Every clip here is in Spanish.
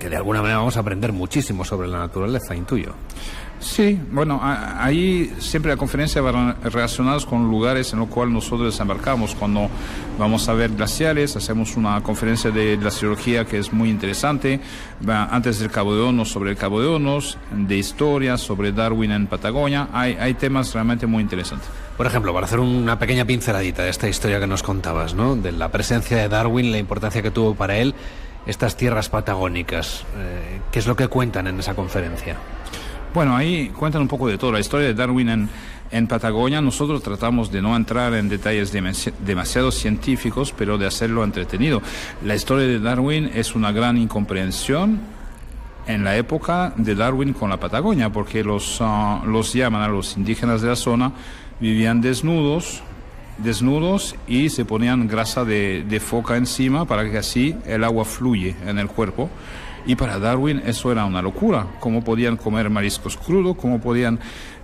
que de alguna manera vamos a aprender muchísimo sobre la naturaleza, intuyo. Sí, bueno, ahí siempre la conferencia va relacionadas con lugares en los cuales nosotros desembarcamos. Cuando vamos a ver glaciares, hacemos una conferencia de glaciología que es muy interesante. Antes del Cabo de Hornos, sobre el Cabo de Hornos, de historia, sobre Darwin en Patagonia. Hay temas realmente muy interesantes. Por ejemplo, para hacer una pequeña pinceladita de esta historia que nos contabas, ¿no? De la presencia de Darwin, la importancia que tuvo para él estas tierras patagónicas. ¿Qué es lo que cuentan en esa conferencia? Bueno, ahí cuentan un poco de todo. La historia de Darwin en Patagonia, nosotros tratamos de no entrar en detalles demasiado científicos, pero de hacerlo entretenido. La historia de Darwin es una gran incomprensión en la época de Darwin con la Patagonia, porque los llaman a los indígenas de la zona, vivían desnudos y se ponían grasa de foca encima para que así el agua fluye en el cuerpo. Y para Darwin eso era una locura. ¿Cómo podían comer mariscos crudos? ¿Cómo podían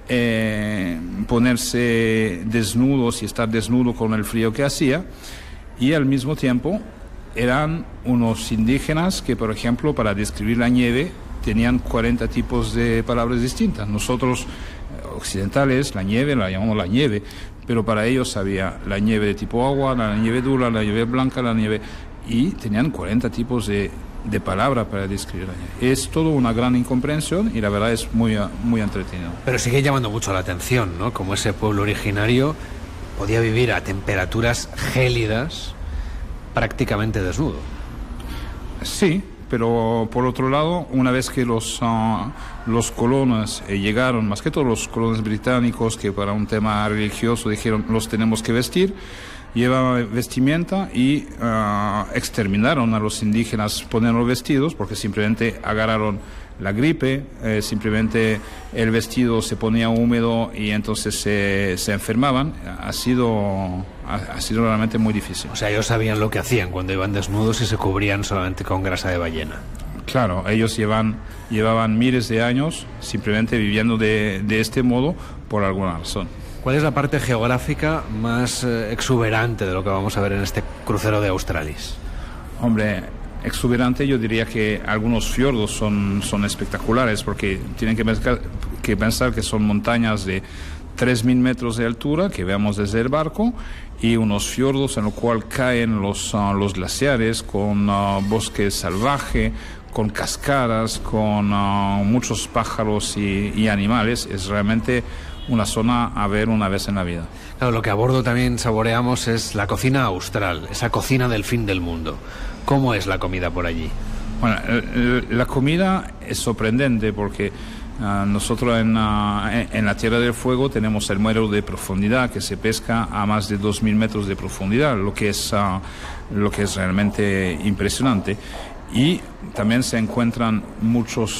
ponerse desnudos y estar desnudos con el frío que hacía? Y al mismo tiempo eran unos indígenas que, por ejemplo, para describir la nieve tenían 40 tipos de palabras distintas. Nosotros, occidentales, la nieve la llamamos la nieve, pero para ellos había la nieve de tipo agua, la nieve dura, la nieve blanca, la nieve... Y tenían 40 tipos de palabras para describir la nieve. Es todo una gran incomprensión y la verdad es muy, muy entretenido. Pero sigue llamando mucho la atención, ¿no? Como ese pueblo originario podía vivir a temperaturas gélidas prácticamente desnudo. Sí, pero por otro lado, una vez que los colonos llegaron, más que todos los colonos británicos, que para un tema religioso dijeron los tenemos que vestir, llevaban vestimenta y exterminaron a los indígenas poniendo vestidos, porque simplemente agarraron la gripe, simplemente el vestido se ponía húmedo y entonces se enfermaban. Ha sido realmente muy difícil. O sea, ellos sabían lo que hacían cuando iban desnudos y se cubrían solamente con grasa de ballena. Claro, ellos llevaban miles de años simplemente viviendo de este modo por alguna razón. ¿Cuál es la parte geográfica más exuberante de lo que vamos a ver en este crucero de Australis? Hombre, exuberante yo diría que algunos fiordos son espectaculares, porque tienen que pensar que son montañas de 3.000 metros de altura que vemos desde el barco, y unos fiordos en los cuales caen los glaciares con bosque salvaje, con cascadas, con muchos pájaros y animales. Es realmente una zona a ver una vez en la vida. Claro, lo que a bordo también saboreamos es la cocina austral, esa cocina del fin del mundo. ¿Cómo es la comida por allí? Bueno, la comida es sorprendente porque nosotros en la Tierra del Fuego tenemos el muero de profundidad, que se pesca a más de 2.000 metros de profundidad, lo que es realmente impresionante. Y también se encuentran muchos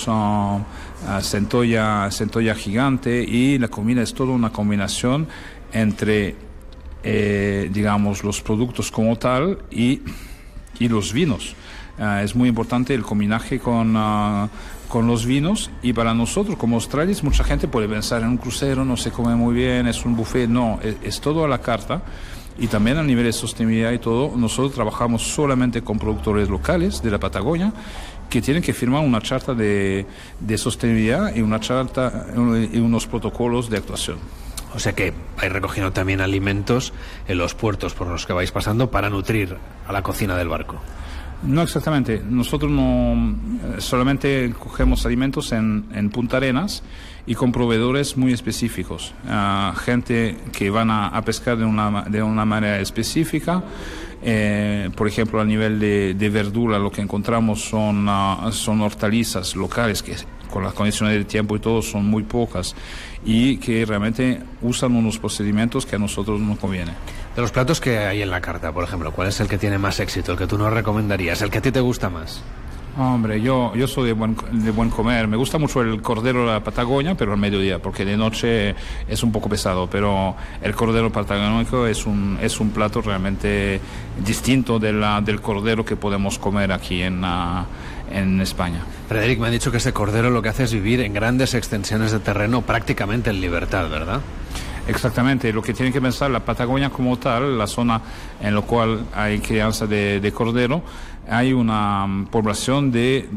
centolla gigante, y la comida es toda una combinación entre, digamos, los productos como tal y los vinos. Es muy importante el combinaje con los vinos, y para nosotros como australianos mucha gente puede pensar en un crucero no se come muy bien, es un buffet. No, es todo a la carta. Y también a nivel de sostenibilidad y todo, nosotros trabajamos solamente con productores locales de la Patagonia que tienen que firmar una charta de sostenibilidad y una charta y unos protocolos de actuación. O sea que vais recogiendo también alimentos en los puertos por los que vais pasando para nutrir a la cocina del barco. No exactamente. Nosotros no solamente cogemos alimentos en Punta Arenas y con proveedores muy específicos. Gente que van a pescar de una manera específica. Por ejemplo, a nivel de verdura, lo que encontramos son hortalizas locales que con las condiciones del tiempo y todo son muy pocas, y que realmente usan unos procedimientos que a nosotros nos conviene. De los platos que hay en la carta, por ejemplo, ¿cuál es el que tiene más éxito, el que tú nos recomendarías, el que a ti te gusta más? Hombre, yo soy de buen comer. Me gusta mucho el cordero de la Patagonia, pero al mediodía, porque de noche es un poco pesado. Pero el cordero patagónico es un plato realmente distinto del cordero que podemos comer aquí en España. Frederic, me han dicho que ese cordero lo que hace es vivir en grandes extensiones de terreno prácticamente en libertad, ¿verdad? Exactamente, lo que tienen que pensar la Patagonia como tal, la zona en la cual hay crianza de cordero, hay una población de